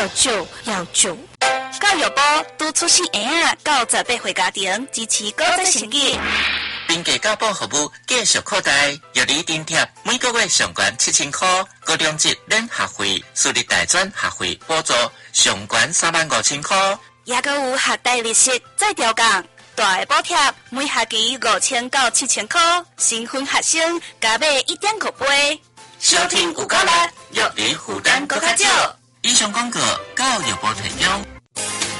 要救。教育部拄出新营啊，98岁家庭支持高职成绩。 并给教保服务继续扩大，药理津贴每个月上悬7000块，高中级免学费，私立大专学费补助上悬35000块， 也阁有学贷利息再调降，大的补贴每学期5000到7000块，新婚学生加买1.5倍。 收听有够力，药理负担搁较少。以上广告，教育部提供。